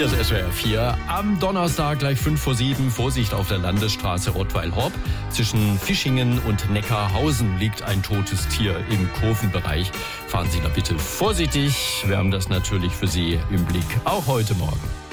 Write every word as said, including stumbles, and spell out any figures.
Hier ist S W R vier. Am Donnerstag gleich fünf vor sieben. Vorsicht auf der Landesstraße Rottweil-Horb. Zwischen Fischingen und Neckarhausen liegt ein totes Tier im Kurvenbereich. Fahren Sie da bitte vorsichtig. Wir haben das natürlich für Sie im Blick, auch heute Morgen.